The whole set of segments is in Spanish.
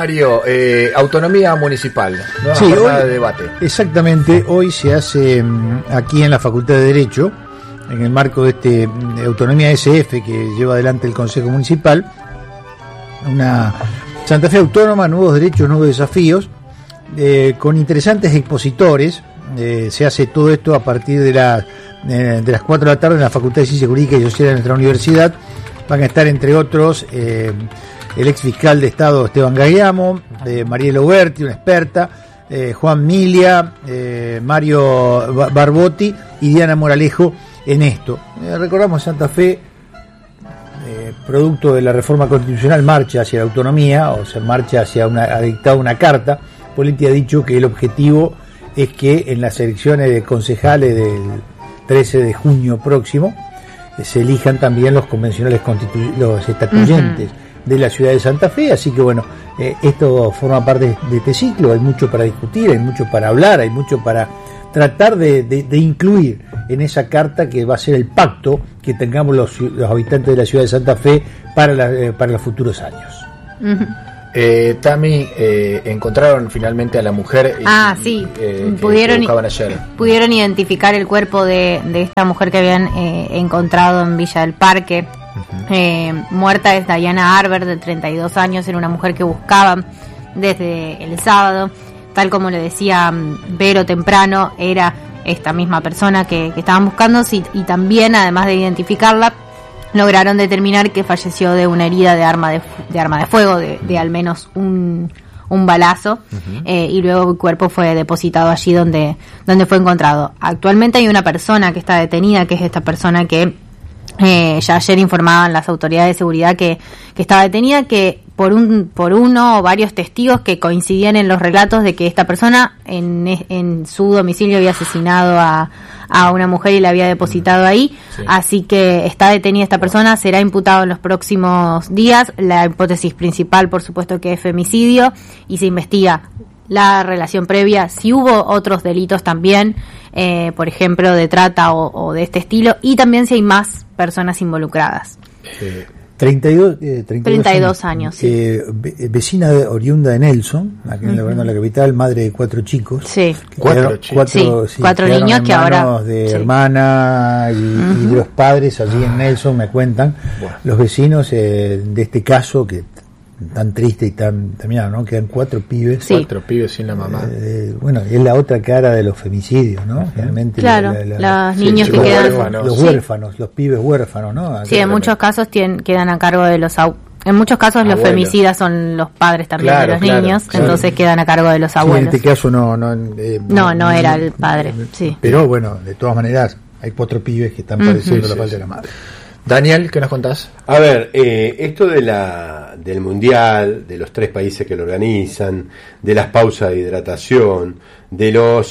Mario, autonomía municipal, nueva Sí, jornada hoy, de debate. exactamente, hoy se hace aquí en la Facultad de Derecho, en el marco de Autonomía SF que lleva adelante el Consejo Municipal, una Santa Fe Autónoma, nuevos derechos, nuevos desafíos, con interesantes expositores. Se hace todo esto a partir de las 4 de la tarde en la Facultad de Ciencias Jurídicas y Sociales de nuestra universidad. Van a estar, entre otros, el ex fiscal de Estado Esteban Gayamo, Mariela Uberti, una experta, Juan Milia, Mario Barbotti y Diana Moralejo en esto. Recordamos, Santa Fe, producto de la reforma constitucional, marcha hacia la autonomía, o sea, marcha hacia ha dictado una carta. Poletti ha dicho que el objetivo es que en las elecciones de concejales del 13 de junio próximo se elijan también los convencionales los estatuyentes de la ciudad de Santa Fe, así que bueno, esto forma parte de este ciclo. Hay mucho para discutir, hay mucho para hablar, hay mucho para tratar de incluir en esa carta que va a ser el pacto que tengamos los habitantes de la ciudad de Santa Fe para los futuros años. Tami, encontraron finalmente a la mujer sí, que buscaban ayer. Pudieron identificar el cuerpo de esta mujer que habían encontrado en Villa del Parque. Muerta es Diana Arber, de 32 años, era una mujer que buscaban desde el sábado. Tal como le decía Vero temprano, era esta misma persona que estaban buscando, y también, además de identificarla, lograron determinar que falleció de una herida de arma de fuego, de al menos un balazo, y luego el cuerpo fue depositado allí donde fue encontrado. Actualmente hay una persona que está detenida, que es esta persona que ya ayer informaban las autoridades de seguridad que estaba detenida, que por uno o varios testigos que coincidían en los relatos de que esta persona en su domicilio había asesinado a una mujer y la había depositado ahí. Sí. Así que está detenida esta persona, será imputado en los próximos días. La hipótesis principal, por supuesto, que es femicidio, y se investiga la relación previa, si hubo otros delitos también, por ejemplo de trata o de este estilo, y también si hay más personas involucradas. 32 años, sí. Vecina oriunda de Nelson, aquí en la capital, madre de 4 chicos. Sí. Cuatro niños que ahora de hermana y de los padres allí en Nelson, me cuentan los vecinos de este caso que tan triste y tan terminado, ¿no? Quedan 4 pibes. Sí. 4 pibes sin la mamá. Bueno, es la otra cara de los femicidios, ¿no? Realmente claro, los niños que quedan... Los huérfanos, los pibes huérfanos, ¿no? Sí, en muchos casos quedan a cargo de los en muchos casos los femicidas son los padres también de los niños, entonces quedan a cargo de los abuelos. En este caso no era el padre, sí. Pero bueno, de todas maneras, hay 4 pibes que están padeciendo la falta de la madre. Daniel, ¿qué nos contás? A ver, esto del mundial, de los 3 países que lo organizan, de las pausas de hidratación, de los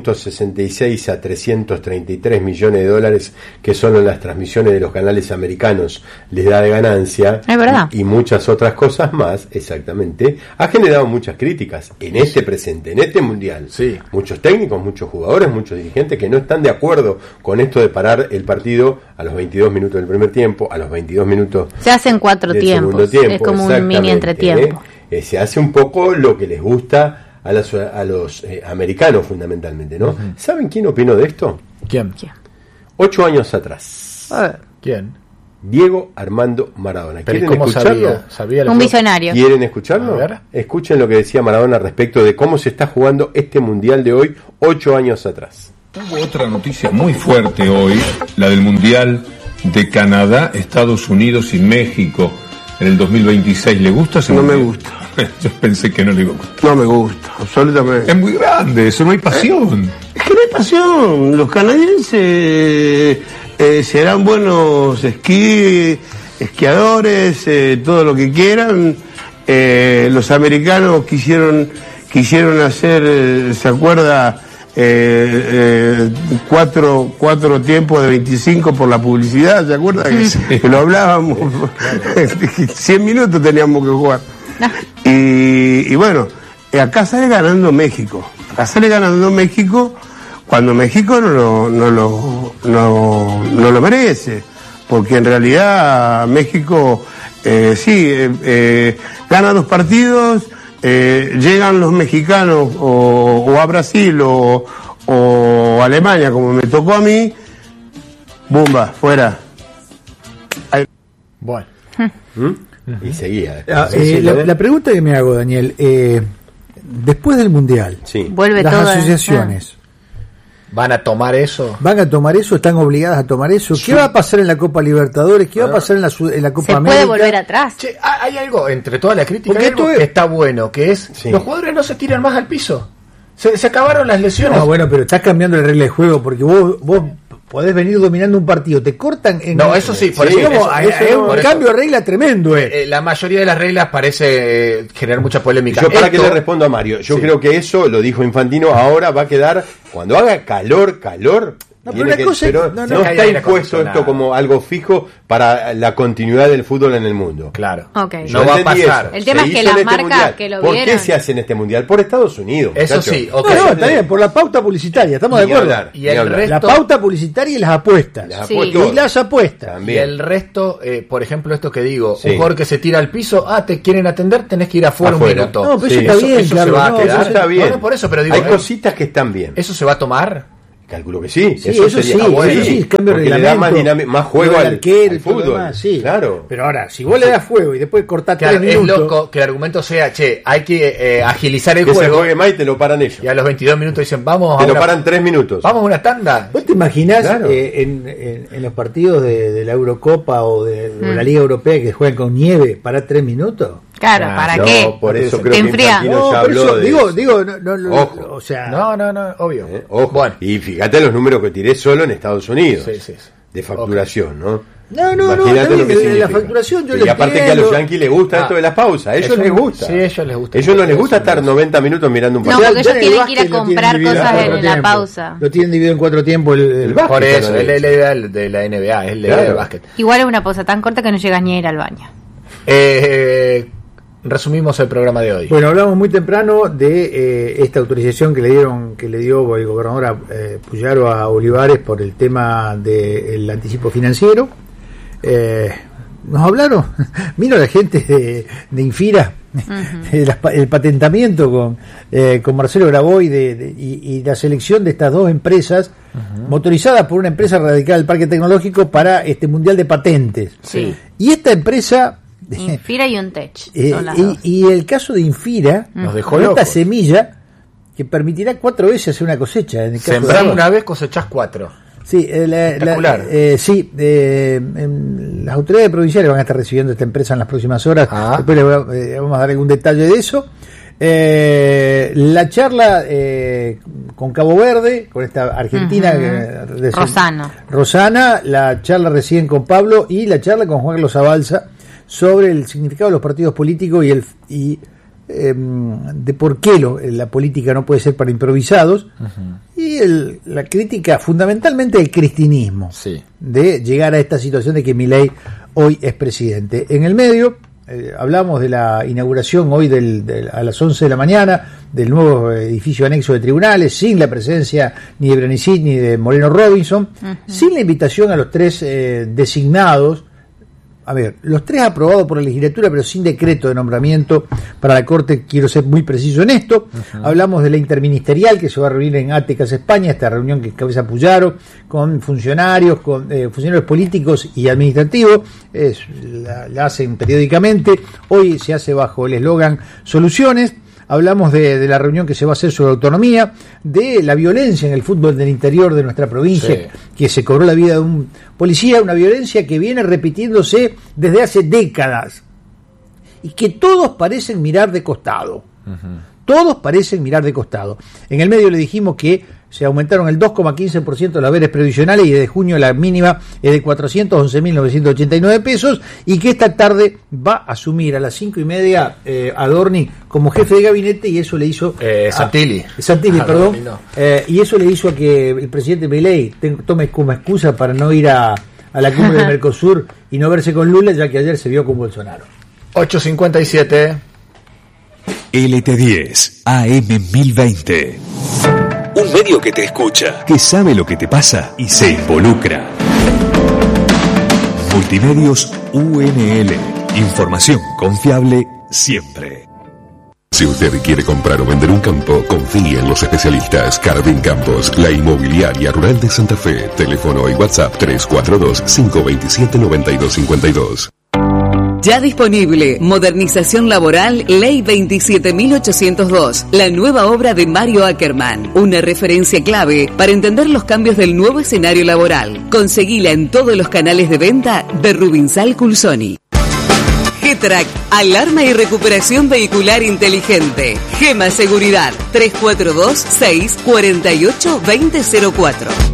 166 a 333 millones de dólares que solo en las transmisiones de los canales americanos les da de ganancia, es verdad, y muchas otras cosas más, exactamente, ha generado muchas críticas en este presente, en este mundial. Sí. Muchos técnicos, muchos jugadores, muchos dirigentes que no están de acuerdo con esto de parar el partido a los 22 minutos del primer tiempo, a los 22 minutos se hacen 4 tiempos, es como un mini entretiempo. Se hace un poco lo que les gusta a los americanos, fundamentalmente, ¿no? ¿Saben quién opinó de esto? ¿Quién? 8 años atrás. ¿Quién? Diego Armando Maradona. ¿Quieren escucharlo? ¿Sabía un visionario. ¿Quieren escucharlo? A ver. Escuchen lo que decía Maradona respecto de cómo se está jugando este mundial de hoy, 8 años atrás. Hubo otra noticia muy fuerte hoy, la del mundial de Canadá, Estados Unidos y México en el 2026. ¿Le gusta ese mundial? No me gusta. Yo pensé que no le gusta. No me gusta, absolutamente. Es muy grande, eso no hay pasión. Es que no hay pasión. Los canadienses serán buenos esquiadores, todo lo que quieran. Los americanos quisieron hacer, ¿se acuerda? 4 tiempos de 25 por la publicidad, ¿se acuerda? Que lo hablábamos. 100 minutos teníamos que jugar. Y bueno, acá sale ganando México. Cuando México no lo merece. Porque en realidad México gana 2 partidos, llegan los mexicanos o a Brasil o Alemania, como me tocó a mí, ¡bumba! Fuera. Bueno. Y seguía. La pregunta que me hago, Daniel, después del Mundial, Sí. Vuelve las todo. asociaciones ¿Van a tomar eso? van a tomar eso, están obligadas a tomar eso. ¿Qué va a pasar en la Copa Libertadores? ¿Qué va a pasar en la Copa Se América? puede volver atrás. Che, hay algo, entre toda la crítica, Porque hay algo esto es- que está bueno, que es, Sí. los jugadores no se tiran más al piso. Se acabaron las lesiones. No, bueno, pero estás cambiando la regla de juego porque vos podés venir dominando un partido, te cortan en... No, eso sí, por Sí, eso, digamos, eso es no, un por eso. cambio de regla tremendo, La mayoría de las reglas parece generar mucha polémica. Yo para Esto- que le respondo a Mario, yo Sí. creo que eso, lo dijo Infantino, ahora va a quedar, cuando haga calor, No, tiene pero una que- cosa es- pero no, no hay está aire impuesto acondicionado. esto como algo fijo para la continuidad del fútbol en el mundo. Claro. Ok. Yo No va a entendí pasar. eso. El tema Se es que hizo en las este marcas mundial. que lo ¿Por qué vieron- se hace en este mundial? Por Estados Unidos. Eso muchacho. sí, No, ok. no, está bien, por la pauta publicitaria, estamos de Ni acuerdo. hablar, Y ni el hablar. resto- La pauta publicitaria y las apuestas. Las Sí. apuestas. Y las apuestas. Y También. el resto, por ejemplo, esto que digo, Sí. un jugador que se tira al piso, te quieren atender, tenés que ir afuera un Afuera. minuto. No, pero Sí. eso está bien, eso se Carlos, va a no, quedar. Eso está bien. No, por eso, pero digo, hay cositas que están bien. ¿eso se va a tomar? Calculo que sí. Sí, eso eso sería sí, bueno. eso sí, el cambio de Porque le da más, reglamento, más juego lo del al arquero y al todo lo fútbol. demás, sí. Claro. Pero ahora, si vos le das fuego y después cortás Que 3 es minutos... loco que el argumento sea, che, hay que agilizar el Que se juego. juegue más y te lo paran ellos. Y a los 22 minutos dicen, vamos Te a lo una, paran 3 minutos. vamos a una tanda. ¿Vos te imaginás Claro. en los partidos de la Eurocopa o de la Liga Europea que juegan con nieve para 3 minutos? Claro, Ah, ¿para no, qué? por eso Te creo que enfría. Infantino ya por habló eso, de digo, eso. no, o sea, No, obvio. Ojo. Bueno, Y fíjate los números que tiré solo en Estados Unidos. Sí, sí. De facturación, ¿no? No, Imagínate está lo que bien, significa. la facturación yo Y lo aparte que a los entiendo. yanquis les gusta Ah, esto de las pausas. A ellos eso- les gusta. sí, a ellos les gusta. Ellos no les gusta Eso estar les 90 minutos mirando un No, partido. porque ellos en el tienen que ir a básquet lo tienen comprar dividido cosas cuatro en la tiempos. pausa. Lo tienen dividido en 4 tiempos el básquet. Por eso, no es es. la idea de la NBA, es la idea Claro. del básquet. Igual es una pausa tan corta que no llegas ni a ir al baño. Resumimos el programa de hoy. Bueno, hablamos muy temprano de esta autorización que le dio el gobernador Puyaro a Olivares por el tema del anticipo financiero. Nos hablaron, vino la gente de Infira, el patentamiento con Marcelo Graboy y la selección de estas dos empresas, motorizadas por una empresa radical del Parque Tecnológico para este Mundial de Patentes. Sí. Y esta empresa... Infira y un tech. Son las dos. y el caso de Infira, Nos dejó con esta locos. semilla que permitirá 4 veces hacer una cosecha. En el caso Sembrar de- una vez, cosechás 4. Sí, Espectacular. las autoridades provinciales van a estar recibiendo esta empresa en las próximas horas. Ah. Después vamos a dar algún detalle de eso. La charla con Cabo Verde, con esta argentina, Rosana, la charla recién con Pablo y la charla con Juan Carlos Abalza sobre el significado de los partidos políticos y de por qué la política no puede ser para improvisados, y la crítica fundamentalmente del cristinismo, Sí. de llegar a esta situación de que Milei hoy es presidente. En el medio hablamos de la inauguración hoy a las 11 de la mañana del nuevo edificio anexo de tribunales, sin la presencia ni de Branisit ni de Moreno Robinson, sin la invitación a los 3 designados. A ver, los 3 aprobados por la legislatura, pero sin decreto de nombramiento para la Corte. Quiero ser muy preciso en esto. Hablamos de la interministerial que se va a reunir en Atecas, España, esta reunión que encabeza Puyaro, con funcionarios, funcionarios políticos y administrativos. La hacen periódicamente. Hoy se hace bajo el eslogan Soluciones. Hablamos de la reunión que se va a hacer sobre autonomía, de la violencia en el fútbol del interior de nuestra provincia, Sí. que se cobró la vida de un policía, una violencia que viene repitiéndose desde hace décadas y que todos parecen mirar de costado. Todos parecen mirar de costado. En el medio le dijimos que se aumentaron el 2,15% de los haberes previsionales y desde junio la mínima es de 411.989 pesos y que esta tarde va a asumir a las 5:30 Adorni como jefe de gabinete y eso le hizo... Santilli. Santilli, perdón. Adorni no. Y eso le hizo a que el presidente Milei tome como excusa para no ir a la cumbre de Mercosur y no verse con Lula, ya que ayer se vio con Bolsonaro. 8:57. LT10 AM 1020. Un medio que te escucha, que sabe lo que te pasa y se involucra. Multimedios UNL. Información confiable siempre. Si usted quiere comprar o vender un campo, confíe en los especialistas. Cardin Campos, la inmobiliaria rural de Santa Fe. Teléfono y WhatsApp 342-527-9252. Ya disponible, Modernización Laboral, Ley 27.802, la nueva obra de Mario Ackerman, una referencia clave para entender los cambios del nuevo escenario laboral. Conseguila en todos los canales de venta de Rubinsal Culsoni. G-Track, alarma y recuperación vehicular inteligente. Gema Seguridad, 342-648-2004.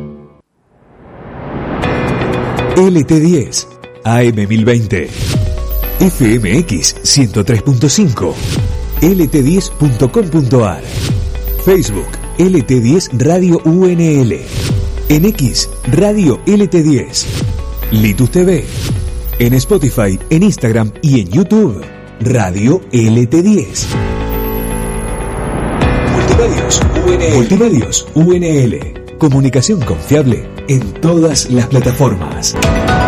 LT10, AM1020. FMX 103.5, lt10.com.ar, Facebook LT10 Radio UNL, en X Radio LT10, Litus TV, en Spotify, en Instagram y en YouTube Radio LT10. Multimedios UNL, comunicación confiable en todas las plataformas.